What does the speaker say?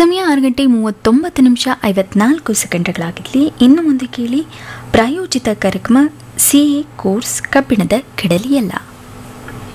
ಸಮಯ 6:39:54 ಇನ್ನು ಮುಂದೆ ಕೇಳಿ ಪ್ರಾಯೋಜಿತ ಕಾರ್ಯಕ್ರಮ ಸಿಎ ಕೋರ್ಸ್ ಕಬ್ಬಿಣದ ಕಡಲಿಯಲ್ಲ.